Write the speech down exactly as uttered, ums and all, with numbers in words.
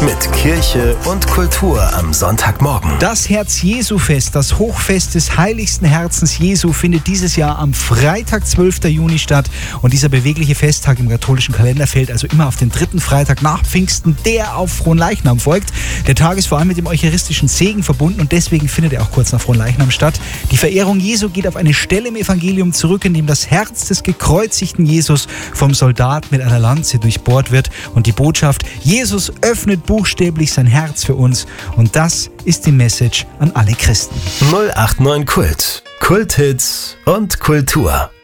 Mit Kirche und Kultur am Sonntagmorgen. Das Herz-Jesu-Fest, das Hochfest des heiligsten Herzens Jesu, findet dieses Jahr am Freitag, zwölften Juni statt. Und dieser bewegliche Festtag im katholischen Kalender fällt also immer auf den dritten Freitag nach Pfingsten, der auf Fronleichnam folgt. Der Tag ist vor allem mit dem eucharistischen Segen verbunden und deswegen findet er auch kurz nach Fronleichnam statt. Die Verehrung Jesu geht auf eine Stelle im Evangelium zurück, in dem das Herz des gekreuzigten Jesus vom Soldat mit einer Lanze durchbohrt wird. Und die Botschaft: Jesus öffnet buchstäblich sein Herz für uns. Und das ist die Message an alle Christen. null acht neun Kult. Kulthits und Kultur.